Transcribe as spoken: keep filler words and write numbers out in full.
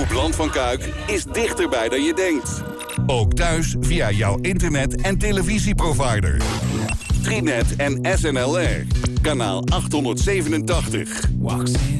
Omroep Land van Kuik is dichterbij dan je denkt. Ook thuis via jouw internet- en televisieprovider. Trinet en S N L R. Kanaal achthonderdzevenentachtig.